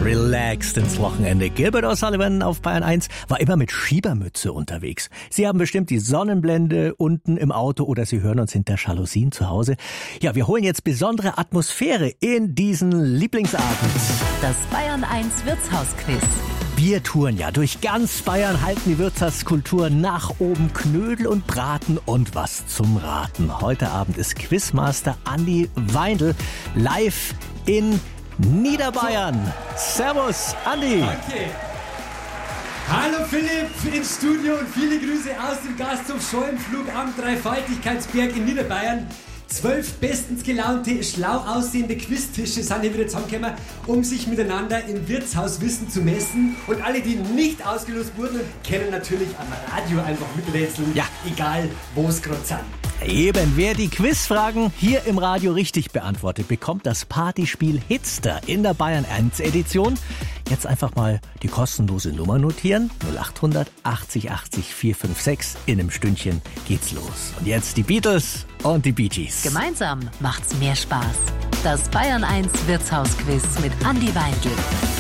relaxed ins Wochenende. Gilbert O'Sullivan auf Bayern 1 war immer mit Schiebermütze unterwegs. Sie haben bestimmt die Sonnenblende unten im Auto oder Sie hören uns hinter Jalousien zu Hause. Ja, wir holen jetzt besondere Atmosphäre in diesen Lieblingsabend. Das Bayern 1 Wirtshausquiz. Wir touren ja durch ganz Bayern, halten die Wirtshauskultur nach oben, Knödel und Braten und was zum Raten. Heute Abend ist Quizmaster Andi Weindl live in Niederbayern. Servus, Andi. Danke. Hallo Philipp ins Studio und viele Grüße aus dem Gasthof Scheuenpflug am Dreifaltigkeitsberg in Niederbayern. 12 bestens gelaunte, schlau aussehende Quiztische sind hier wieder zusammengekommen, um sich miteinander im Wirtshauswissen zu messen. Und alle, die nicht ausgelost wurden, können natürlich am Radio einfach miträtseln, ja, egal wo es gerade sind. Eben, wer die Quizfragen hier im Radio richtig beantwortet, bekommt das Partyspiel Hitster in der Bayern 1 Edition. Jetzt einfach mal die kostenlose Nummer notieren. 0800 80 80 456. In einem Stündchen geht's los. Und jetzt die Beatles und die Bee Gees. Gemeinsam macht's mehr Spaß. Das Bayern 1 Wirtshausquiz mit Andi Weindl.